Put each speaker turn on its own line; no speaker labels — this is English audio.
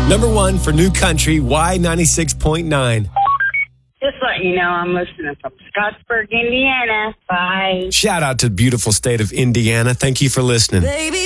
Number 1 for New Country, Y96.9.
Just let you know I'm listening from Scottsburg, Indiana. Bye.
Shout out to the beautiful state of Indiana. Thank you for listening.
Baby.